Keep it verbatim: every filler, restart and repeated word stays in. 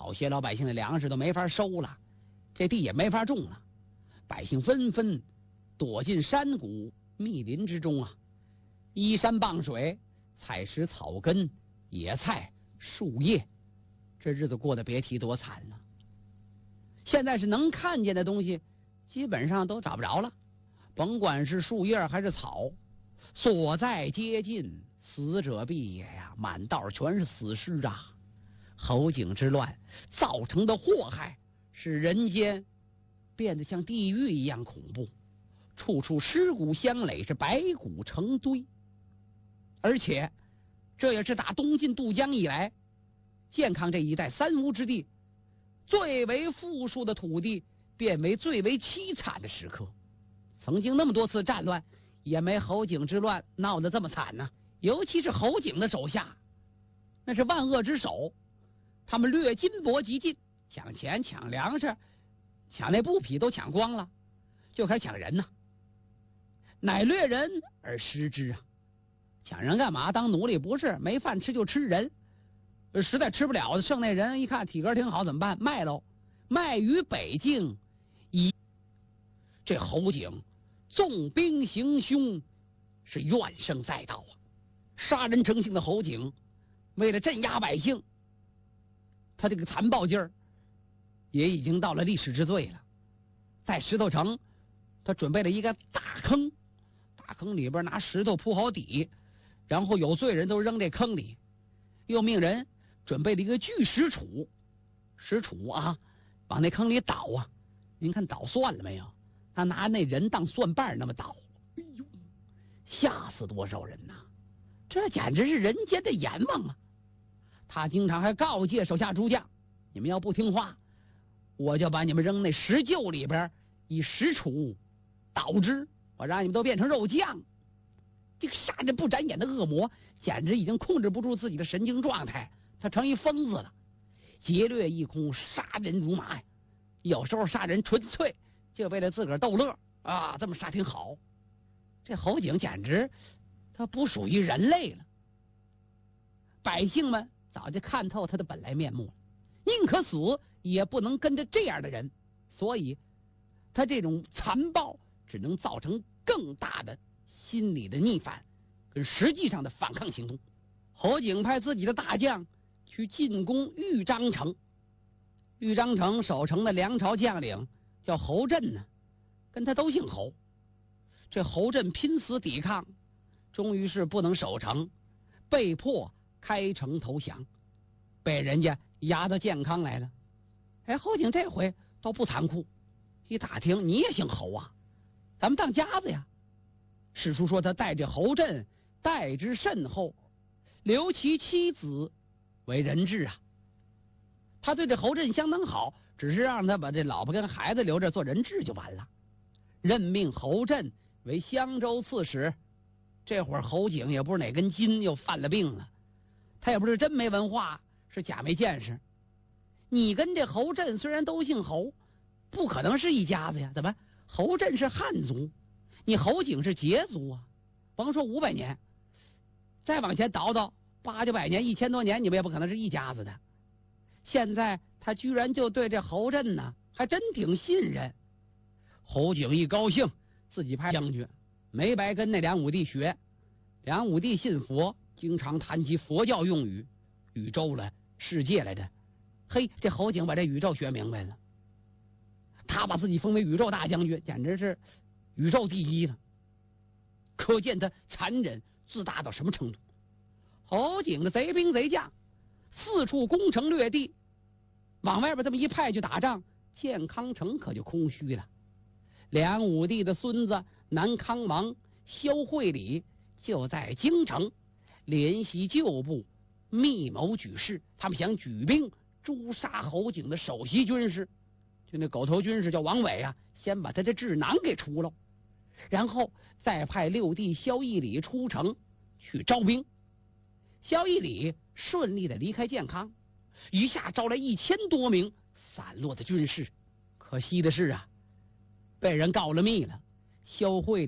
好些老百姓的粮食都没法收了，这地也没法种了，百姓纷纷躲进山谷密林之中啊，依山傍水采食草根、野菜、树叶，这日子过得别提多惨了。现在是能看见的东西基本上都找不着了，甭管是树叶还是草，所在皆尽，死者必也呀，满道全是死尸啊！侯景之乱造成的祸害，使人间变得像地狱一样恐怖，处处尸骨相垒，是白骨成堆。而且这也是打东晋渡江以来，健康这一带三吴之地最为富庶的土地变为最为凄惨的时刻。曾经那么多次战乱，也没侯景之乱闹得这么惨呢。尤其是侯景的手下，那是万恶之首，他们掠金帛极尽，抢钱、抢粮食、抢那布匹都抢光了，就开始抢人呢。乃掠人而食之啊！抢人干嘛？当奴隶不是？没饭吃就吃人，实在吃不了的，剩那人一看体格挺好，怎么办？卖喽，卖于北境。以这侯景纵兵行凶，是怨声载道啊！杀人成性的侯景，为了镇压百姓，他这个残暴劲儿也已经到了历史之最了。在石头城，他准备了一个大坑，大坑里边拿石头铺好底，然后有罪人都扔这坑里，又命人准备了一个巨石杵，石杵啊，往那坑里倒啊！您看倒蒜了没有？他拿那人当蒜瓣那么倒，哎呦，吓死多少人呐！这简直是人间的阎王啊！他经常还告诫手下诸将，你们要不听话，我就把你们扔那石臼里边，以石杵捣之，我让你们都变成肉酱。这个杀人不眨眼的恶魔简直已经控制不住自己的神经状态，他成一疯子了，劫掠一空，杀人如麻呀！有时候杀人纯粹就为了自个儿逗乐啊，这么杀挺好。这侯景简直他不属于人类了，百姓们早就看透他的本来面目了，宁可死也不能跟着这样的人，所以他这种残暴只能造成更大的心理的逆反跟实际上的反抗行动。侯景派自己的大将去进攻豫章城，豫章城守城的梁朝将领叫侯震呢，跟他都姓侯。这侯震拼死抵抗，终于是不能守城，被迫开城投降，被人家押到建康来了。哎，侯景这回倒不残酷，一打听你也姓侯啊，咱们当家子呀。史书说他带着侯震待之甚厚，留其妻子为人质啊。他对这侯震相当好，只是让他把这老婆跟孩子留着做人质就完了。任命侯震为襄州刺史。这会儿侯景也不是哪根筋又犯了病了，他也不是真没文化，是假没见识。你跟这侯震虽然都姓侯，不可能是一家子呀。怎么？侯震是汉族，你侯景是羯族啊。甭说五百年，再往前倒倒八九百年、一千多年，你们也不可能是一家子的。现在他居然就对这侯震呢，还真挺信任。侯景一高兴，自己派将军，没白跟那梁武帝学。梁武帝信佛，经常谈及佛教用语，宇宙了、世界来的。嘿，这侯景把这宇宙学明白了，他把自己封为宇宙大将军，简直是宇宙第一了。可见他残忍自大到什么程度。侯景的贼兵贼将四处攻城略地，往外边这么一派去打仗，建康城可就空虚了。梁武帝的孙子南康王萧惠礼就在京城联系旧部，密谋举事。他们想举兵诛杀侯景的首席军师，就那狗头军师叫王伟啊，先把他的智囊给除了，然后再派六弟萧义礼出城去招兵。萧义礼顺利的离开建康，一下招来一千多名散落的军士。可惜的是啊，被人告了密了。萧惠